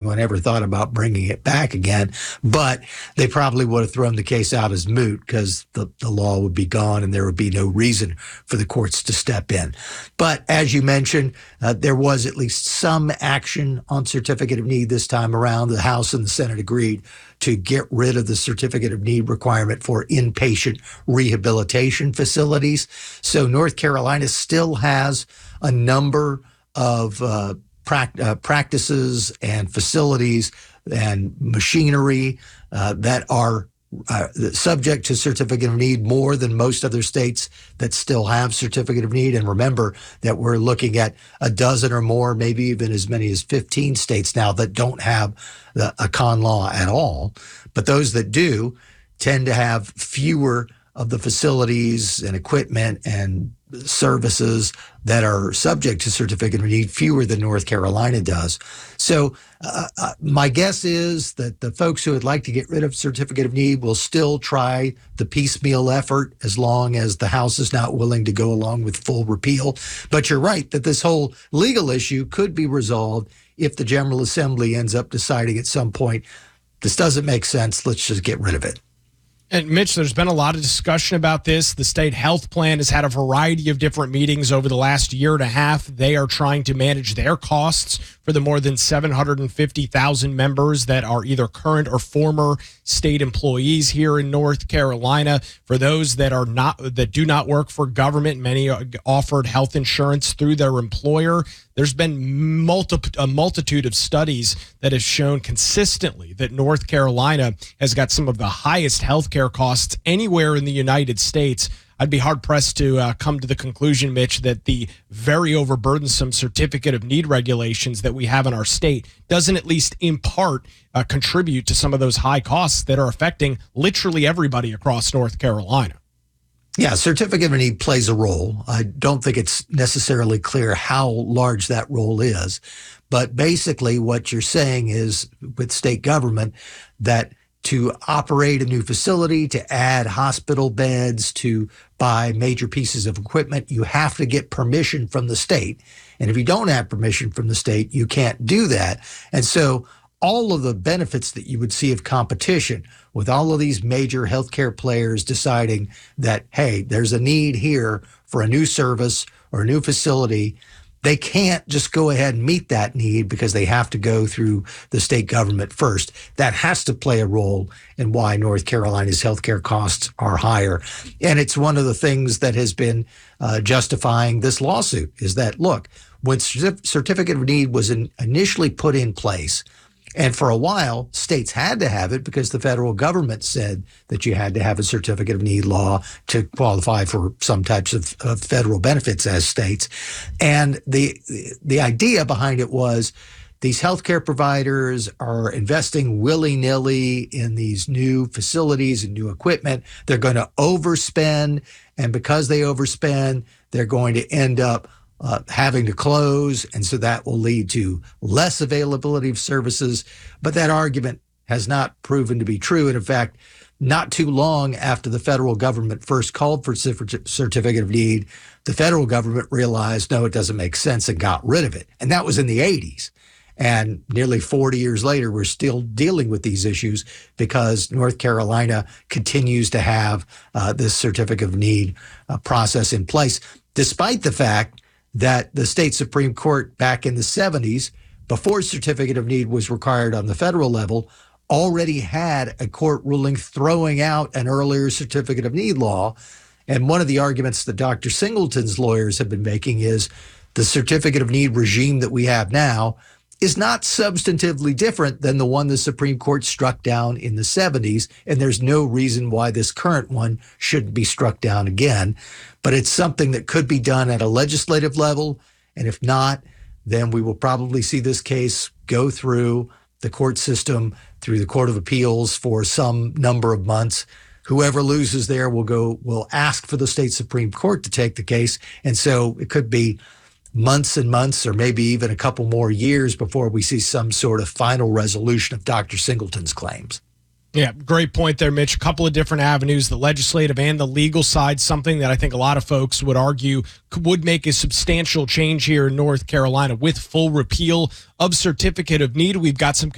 anyone ever thought about bringing it back again. But they probably would have thrown the case out as moot because the law would be gone and there would be no reason for the courts to step in. But as you mentioned, there was at least some action on certificate of need this time around. The House and the Senate agreed to get rid of the certificate of need requirement for inpatient rehabilitation facilities. So North Carolina still has a number of practices and facilities and machinery that are subject to certificate of need more than most other states that still have certificate of need. And remember that we're looking at a dozen or more, maybe even as many as 15 states now that don't have a con law at all. But those that do tend to have fewer of the facilities and equipment and services that are subject to certificate of need, fewer than North Carolina does. So my guess is that the folks who would like to get rid of certificate of need will still try the piecemeal effort as long as the House is not willing to go along with full repeal. But you're right that this whole legal issue could be resolved if the General Assembly ends up deciding at some point, this doesn't make sense, let's just get rid of it. And Mitch, there's been a lot of discussion about this. The state health plan has had a variety of different meetings over the last year and a half. They are trying to manage their costs for the more than 750,000 members that are either current or former state employees here in North Carolina. For those that do not work for government, many are offered health insurance through their employer. There's been a multitude of studies that have shown consistently that North Carolina has got some of the highest healthcare costs anywhere in the United States. I'd be hard-pressed to come to the conclusion, Mitch, that the very overburdensome certificate of need regulations that we have in our state doesn't at least in part contribute to some of those high costs that are affecting literally everybody across North Carolina. Yeah, certificate of need plays a role. I don't think it's necessarily clear how large that role is. But basically what you're saying is with state government that to operate a new facility, to add hospital beds, to buy major pieces of equipment, you have to get permission from the state. And if you don't have permission from the state, you can't do that. And so all of the benefits that you would see of competition with all of these major healthcare players deciding that, hey, there's a need here for a new service or a new facility, they can't just go ahead and meet that need because they have to go through the state government first. That has to play a role in why North Carolina's healthcare costs are higher. And it's one of the things that has been justifying this lawsuit is that, look, when certificate of need was initially put in place, and for a while, states had to have it because the federal government said that you had to have a certificate of need law to qualify for some types of federal benefits as states. And the idea behind it was these healthcare providers are investing willy-nilly in these new facilities and new equipment. They're going to overspend. And because they overspend, they're going to end up having to close, and so that will lead to less availability of services. But that argument has not proven to be true. And in fact, not too long after the federal government first called for certificate of need, the federal government realized, no, it doesn't make sense and got rid of it. And that was in the 80s. And nearly 40 years later, we're still dealing with these issues because North Carolina continues to have this certificate of need process in place, despite the fact that the state Supreme Court back in the 70s, before certificate of need was required on the federal level, already had a court ruling throwing out an earlier certificate of need law. And one of the arguments that Dr. Singleton's lawyers have been making is the certificate of need regime that we have now is not substantively different than the one the Supreme Court struck down in the 70s, and there's no reason why this current one shouldn't be struck down again. But it's something that could be done at a legislative level, and if not, then we will probably see this case go through the court system, through the Court of Appeals for some number of months. Whoever loses there will ask for the state Supreme Court to take the case, and so it could be months and months or maybe even a couple more years before we see some sort of final resolution of Dr. Singleton's claims. Yeah, great point there, Mitch. A couple of different avenues, the legislative and the legal side, something that I think a lot of folks would argue would make a substantial change here in North Carolina with full repeal of certificate of need. We've got some